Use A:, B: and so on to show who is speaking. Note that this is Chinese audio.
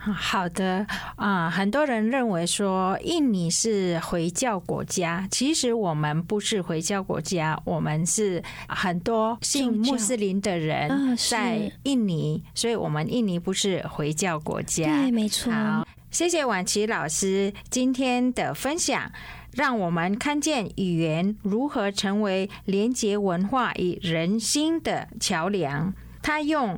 A: 好的很多人认为说印尼是回教国家，其实我们不是回教国家，我们是很多信穆斯林的人在印尼，所以我们印尼不是回教国家。
B: 对，没错。
A: 好，谢谢婉琪老师今天的分享，让我们看见语言如何成为连结文化与人心的桥梁。他用